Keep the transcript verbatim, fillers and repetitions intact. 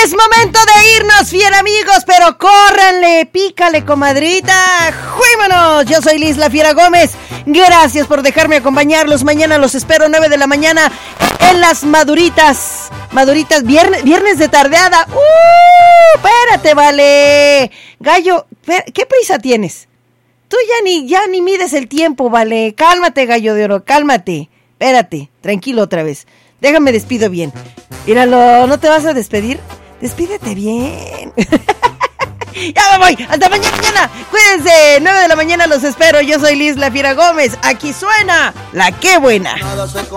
Es momento de irnos, fiel amigos, pero córranle, pícale, comadrita. ¡Juímonos! Yo soy Liz La Fiera Gómez. Gracias por dejarme acompañarlos. Mañana los espero nueve de la mañana en las Maduritas. Maduritas, viernes, viernes de tardeada. ¡Uh! Espérate, vale. Gallo, ¿qué prisa tienes? Tú ya ni, ya ni mides el tiempo, vale. Cálmate, gallo de oro, cálmate. Espérate, tranquilo otra vez. Déjame despido bien. Míralo, ¿no te vas a despedir? Despídete bien. Ya me voy, hasta mañana. Cuídense, nueve de la mañana los espero. Yo soy Liz La Fiera Gómez. Aquí suena La Qué Buena.